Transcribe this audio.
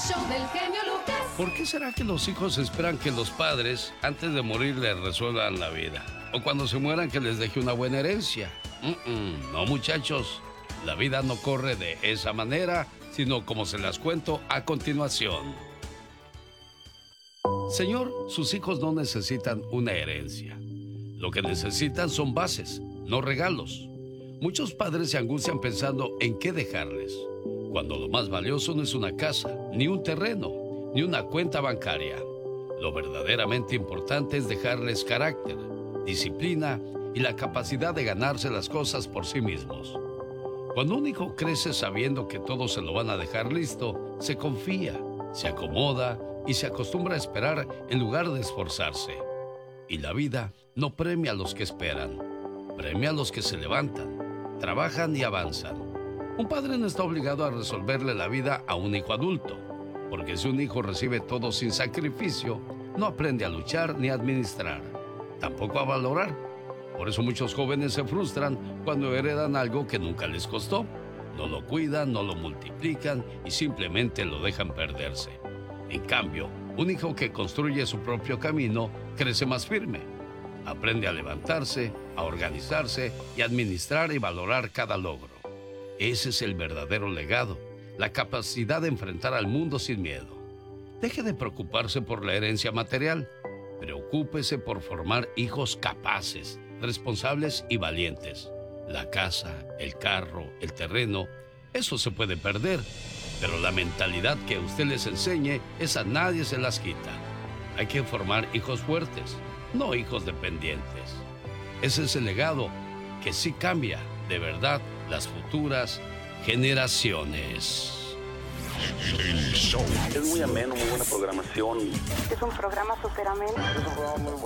show del genio Lucas. ¿Por qué será que los hijos esperan que los padres, antes de morir, les resuelvan la vida? O cuando se mueran, que les deje una buena herencia. No, muchachos. La vida no corre de esa manera, sino como se las cuento a continuación. Señor, sus hijos no necesitan una herencia. Lo que necesitan son bases, no regalos. Muchos padres se angustian pensando en qué dejarles, cuando lo más valioso no es una casa, ni un terreno, ni una cuenta bancaria. Lo verdaderamente importante es dejarles carácter, disciplina y la capacidad de ganarse las cosas por sí mismos. Cuando un hijo crece sabiendo que todo se lo van a dejar listo, se confía, se acomoda y se acostumbra a esperar en lugar de esforzarse. Y la vida no premia a los que esperan, premia a los que se levantan, trabajan y avanzan. Un padre no está obligado a resolverle la vida a un hijo adulto, porque si un hijo recibe todo sin sacrificio, no aprende a luchar ni a administrar, tampoco a valorar. Por eso muchos jóvenes se frustran cuando heredan algo que nunca les costó. No lo cuidan, no lo multiplican y simplemente lo dejan perderse. En cambio, un hijo que construye su propio camino crece más firme. Aprende a levantarse, a organizarse y a administrar y valorar cada logro. Ese es el verdadero legado, la capacidad de enfrentar al mundo sin miedo. Deje de preocuparse por la herencia material. Preocúpese por formar hijos capaces, responsables y valientes. La casa, el carro, el terreno, eso se puede perder, pero la mentalidad que usted les enseñe, esa nadie se las quita. Hay que formar hijos fuertes, no hijos dependientes. Ese es el legado que sí cambia, de verdad, las futuras generaciones. Es muy ameno, muy buena programación. Es un programa súper ameno. Es un programa muy